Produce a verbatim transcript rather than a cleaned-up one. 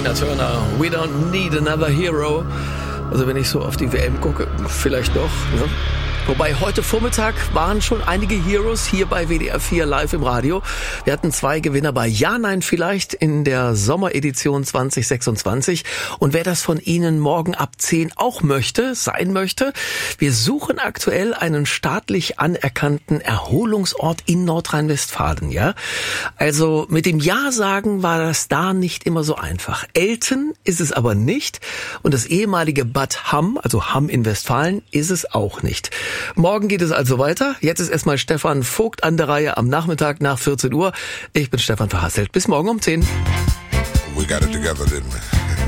Tina Turner, We Don't Need Another Hero. Also wenn ich so auf die W M gucke, vielleicht doch, ne? Wobei heute Vormittag waren schon einige Heroes hier bei W D R vier live im Radio. Wir hatten zwei Gewinner bei Ja, Nein, Vielleicht in der Sommeredition zwanzig sechsundzwanzig. Und wer das von Ihnen morgen ab zehn auch möchte, sein möchte, wir suchen aktuell einen staatlich anerkannten Erholungsort in Nordrhein-Westfalen, ja. Also mit dem Ja sagen war das da nicht immer so einfach. Elten ist es aber nicht. Und das ehemalige Bad Hamm, also Hamm in Westfalen, ist es auch nicht. Morgen geht es also weiter. Jetzt ist erstmal Stefan Vogt an der Reihe am Nachmittag nach vierzehn Uhr. Ich bin Stefan Verhasselt. Bis morgen um zehn. We got it together, didn't we?